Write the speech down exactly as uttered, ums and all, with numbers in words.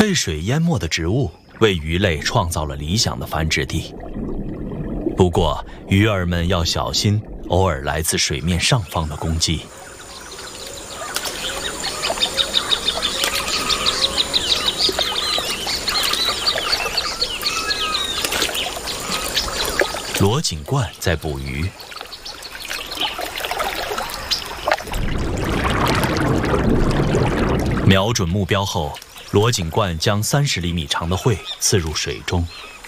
被水淹没的植物为鱼类创造了理想的繁殖地。不过，鱼儿们要小心偶尔来自水面上方的攻击。罗锦冠在捕鱼。瞄准目标后，罗锦冠将三十厘米长的喙刺入水中。